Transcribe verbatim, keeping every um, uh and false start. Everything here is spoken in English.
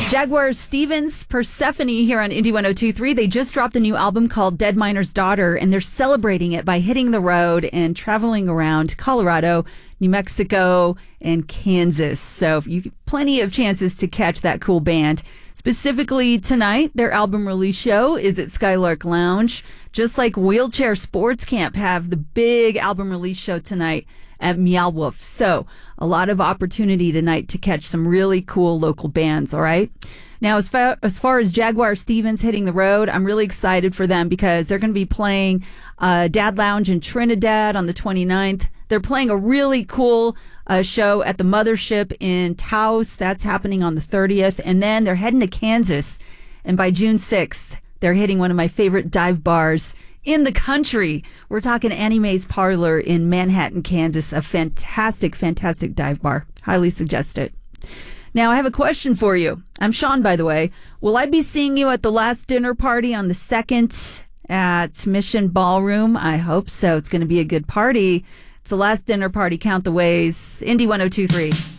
Jaguar Stevens, Persephone here on Indie one oh two point three. They just dropped a new album called Dead Miner's Daughter, and they're celebrating it by hitting the road and traveling around Colorado, New Mexico, and Kansas. So you plenty of chances to catch that cool band. Specifically tonight, their album release show is at Skylark Lounge. Just like Wheelchair Sports Camp have the big album release show tonight at Meow Wolf. So a lot of opportunity tonight to catch some really cool local bands, all right? Now, as far, as far as Jaguar Stevens hitting the road, I'm really excited for them because they're going to be playing uh, Dad Lounge in Trinidad on the twenty-ninth. They're playing a really cool uh, show at the Mothership in Taos. That's happening on the thirtieth. And then they're heading to Kansas. And by June sixth, they're hitting one of my favorite dive bars in the country. We're talking Anime's Parlor in Manhattan, Kansas. A fantastic, fantastic dive bar. Highly suggest it. Now, I have a question for you. I'm Sean, by the way. Will I be seeing you at the last dinner party on the second at Mission Ballroom? I hope so. It's going to be a good party. It's the last dinner party. Count the ways. Indie one oh two point three.